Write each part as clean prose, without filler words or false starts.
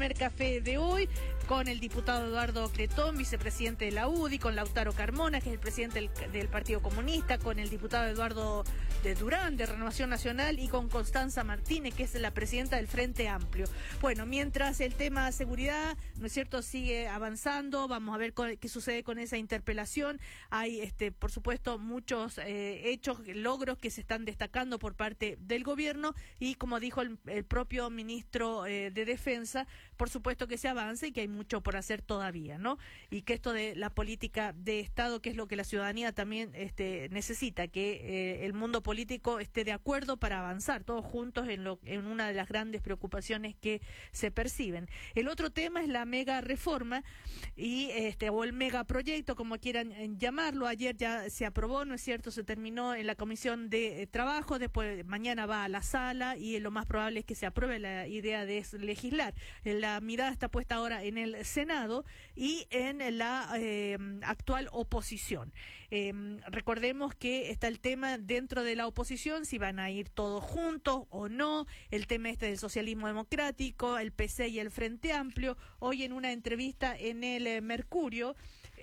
primer café de hoy con el diputado Eduardo Cretón, vicepresidente de la UDI, con Lautaro Carmona, que es el presidente del Partido Comunista, con el diputado Eduardo de Durán, de Renovación Nacional, y con Constanza Martínez, que es la presidenta del Frente Amplio. Bueno, mientras el tema de seguridad, ¿no es cierto?, sigue avanzando, vamos a ver qué sucede con esa interpelación. Hay, por supuesto, muchos hechos, logros que se están destacando por parte del gobierno, y como dijo el propio ministro de Defensa, por supuesto que se avanza y que hay mucho por hacer todavía, ¿no? Y que esto de la política de Estado, que es lo que la ciudadanía también necesita, que el mundo político esté de acuerdo para avanzar todos juntos en una de las grandes preocupaciones que se perciben. El otro tema es la mega reforma y o el megaproyecto, como quieran llamarlo. Ayer ya se aprobó, ¿no es cierto? Se terminó en la Comisión de Trabajo, después mañana va a la sala y lo más probable es que se apruebe la idea de legislar. La mirada está puesta ahora en el Senado y en la actual oposición. Recordemos que está el tema dentro de la oposición, si van a ir todos juntos o no, el tema del socialismo democrático, el PC y el Frente Amplio. Hoy en una entrevista en el Mercurio,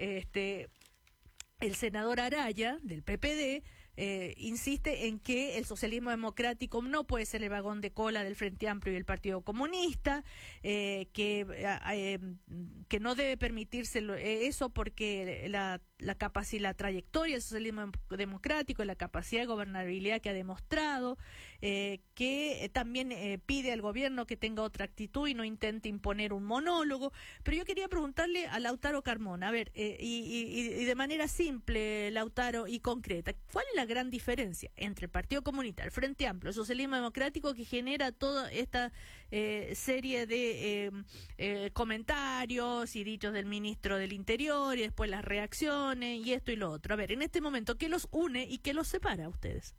el senador Araya, del PPD, insiste en que el socialismo democrático no puede ser el vagón de cola del Frente Amplio y el Partido Comunista, que no debe permitirse eso porque la capacidad, la trayectoria del socialismo democrático, la capacidad de gobernabilidad que ha demostrado, que también pide al gobierno que tenga otra actitud y no intente imponer un monólogo. Pero yo quería preguntarle a Lautaro Carmona, a ver, y de manera simple, Lautaro, y concreta, ¿cuál es la gran diferencia entre el Partido Comunista, el Frente Amplio, el socialismo democrático, que genera toda esta serie de comentarios y dichos del ministro del Interior y después las reacciones y esto y lo otro? A ver, en este momento, ¿qué los une y qué los separa a ustedes?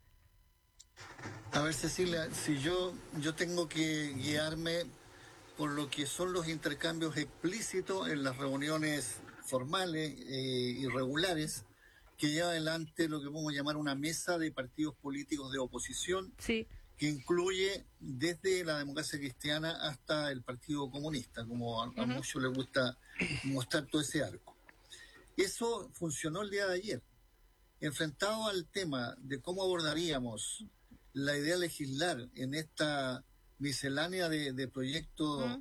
A ver, Cecilia, si yo tengo que guiarme por lo que son los intercambios explícitos en las reuniones formales y regulares que lleva adelante lo que podemos llamar una mesa de partidos políticos de oposición, sí, que incluye desde la Democracia Cristiana hasta el Partido Comunista, como a muchos les gusta mostrar todo ese arco. Eso funcionó el día de ayer. Enfrentado al tema de cómo abordaríamos la idea de legislar en esta miscelánea de proyectos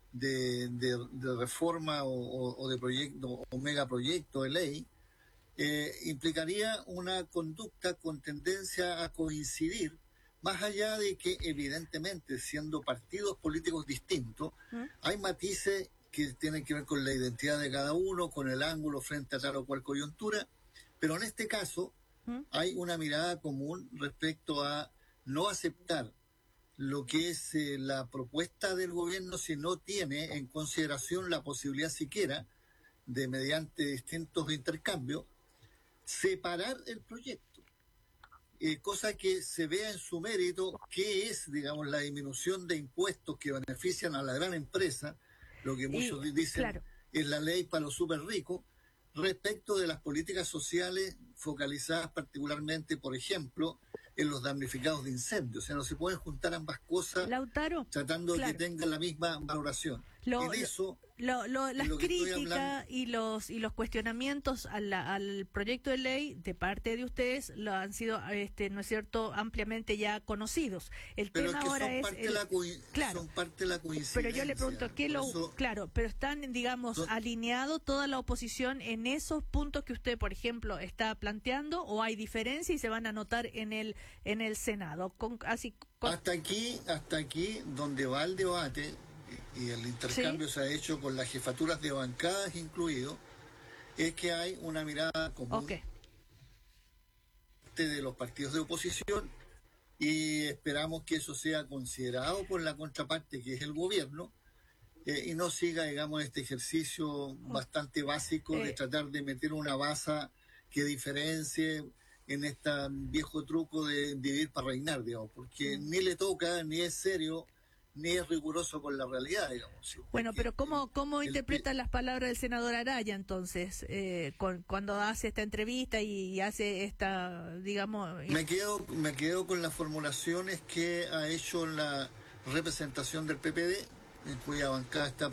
de reforma o de proyecto o megaproyecto de ley, implicaría una conducta con tendencia a coincidir, más allá de que evidentemente, siendo partidos políticos distintos, hay matices que tienen que ver con la identidad de cada uno, con el ángulo frente a tal o cual coyuntura, pero en este caso hay una mirada común respecto a no aceptar lo que es la propuesta del gobierno si no tiene en consideración la posibilidad siquiera de, mediante distintos intercambios, separar el proyecto, cosa que se vea en su mérito qué es, digamos, la disminución de impuestos que benefician a la gran empresa, lo que muchos dicen, claro, es la ley para los súper ricos, respecto de las políticas sociales focalizadas particularmente, por ejemplo, en los damnificados de incendios. O sea, no se pueden juntar ambas cosas, Lautaro, tratando de que tengan la misma valoración. Las críticas y los cuestionamientos al proyecto de ley de parte de ustedes lo han sido, ¿no es cierto?, ampliamente ya conocidos. El pero tema es que ahora son parte de la coincidencia. Pero yo le pregunto, claro, pero están, digamos, alineados toda la oposición en esos puntos que usted, por ejemplo, está planteando, o hay diferencia y se van a notar en el Senado. Hasta aquí donde va el debate y el intercambio se ha hecho con las jefaturas de bancadas incluido, es que hay una mirada común de los partidos de oposición, y esperamos que eso sea considerado por la contraparte, que es el gobierno, y no siga, digamos, este ejercicio bastante básico de tratar de meter una baza que diferencie en este viejo truco de vivir para reinar, digamos, porque ni le toca, ni es serio, ni es riguroso con la realidad, digamos. Bueno, pero ¿cómo interpretan las palabras del senador Araya, entonces, cuando hace esta entrevista y hace esta, digamos... Me quedo con las formulaciones que ha hecho la representación del PPD, en cuya bancada está